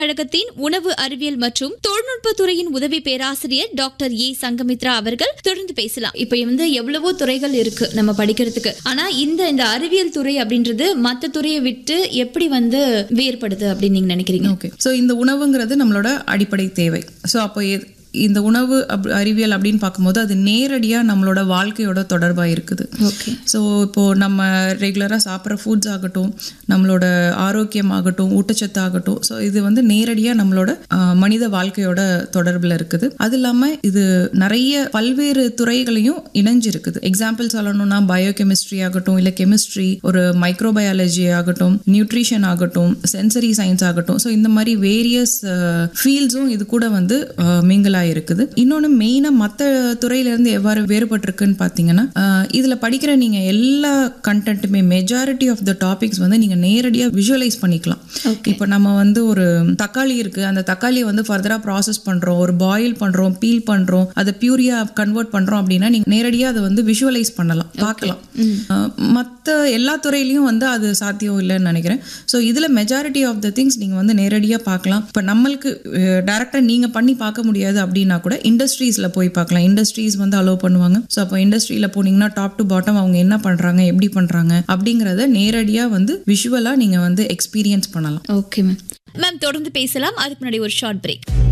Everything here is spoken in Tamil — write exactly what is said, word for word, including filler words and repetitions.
கழகத்தின் உணவு அறிவியல் மற்றும் தொழில்நுட்ப துறையின் உதவி பேராசிரியர் டாக்டர் ஏ சங்கமித்ரா அவர்கள் தொடர்ந்து பேசலாம். இப்ப வந்து எவ்வளவோ துறைகள் இருக்கு நம்ம படிக்கிறதுக்கு. ஆனா இந்த இந்த அறிவியல் துறை அப்படின்றது மத்த துறையை விட்டு எப்படி வந்து வேறுபடுது அப்படின்னு நீங்க நினைக்கிறீங்க? ஓகே, ஸோ இந்த உணவுங்கிறது நம்மளோட அடிப்படை தேவை. ஸோ அப்போ இந்த உணவு அப் அறிவியல் அப்படின்னு பார்க்கும்போது அது நேரடியாக நம்மளோட வாழ்க்கையோட தொடர்பாக இருக்குது. ஓகே, ஸோ இப்போது நம்ம ரெகுலராக சாப்பிட்ற ஃபுட்ஸ் ஆகட்டும், நம்மளோட ஆரோக்கியம் ஆகட்டும், ஊட்டச்சத்து ஆகட்டும், ஸோ இது வந்து நேரடியாக நம்மளோட மனித வாழ்க்கையோட தொடர்பில் இருக்குது. அது இல்லாமல் இது நிறைய பல்வேறு துறைகளையும் இணைஞ்சிருக்குது. எக்ஸாம்பிள் சொல்லணும்னா பயோகெமிஸ்ட்ரி ஆகட்டும், இல்லை கெமிஸ்ட்ரி, ஒரு மைக்ரோபயாலஜி ஆகட்டும், நியூட்ரிஷன் ஆகட்டும், சென்சரி சயின்ஸ் ஆகட்டும், ஸோ இந்த மாதிரி வேரியஸ் ஃபீல்ட்ஸும் இது கூட வந்து மிங்கிள் இருக்குது. இன்னொன்று மெயினாக மற்ற துறையிலேருந்து எவ்வாறு வேறுபட்டிருக்குன்னு பார்த்தீங்கன்னா, இதில் படிக்கிற நீங்கள் எல்லா கண்டென்ட்டுமே மெஜாரிட்டி ஆஃப் த டாபிக்ஸ் வந்து நீங்கள் நேரடியாக விஷுவலைஸ் பண்ணிக்கலாம். இப்போ நம்ம வந்து ஒரு தக்காளி இருக்குது, அந்த தக்காளியை வந்து ஃபர்தராக ப்ராசஸ் பண்ணுறோம், ஒரு பாயில் பண்ணுறோம், பீல் பண்ணுறோம், அதை பியூரியாக கன்வெர்ட் பண்ணுறோம் அப்படின்னா நீங்கள் நேரடியாக அதை வந்து விஷுவலைஸ் பண்ணலாம், பார்க்கலாம். மற்ற எல்லா துறையிலையும் வந்து அது சாத்தியம் இல்லைன்னு நினைக்கிறேன். ஸோ இதில் மெஜாரிட்டி ஆஃப் த திங்ஸ் நீங்கள் வந்து நேரடியாக பார்க்கலாம். இப்போ நம்மளுக்கு டேரெக்டாக நீங்கள் பண்ணி பார்க்க முடியாது அப்படின்னா கூட இண்டஸ்ட்ரீஸ்ல போய் பார்க்கலாம். இண்டஸ்ட்ரீஸ் வந்து அலோவ் பண்ணுவாங்க. ஸோ அப்போ இண்டஸ்ட்ரியில போனீங்கன்னா டாப் டு பாட்டம் அவங்க என்ன பண்றாங்க, எப்படி பண்றாங்க அப்படிங்கறத நேரடியா வந்து விஷுவலா நீங்க வந்து எக்ஸ்பீரியன்ஸ் பண்ணலாம். Okay ma'am. மேம் தொடர்ந்து பேசலாம். அதுக்கு முன்னாடி ஒரு ஷார்ட் பிரேக்.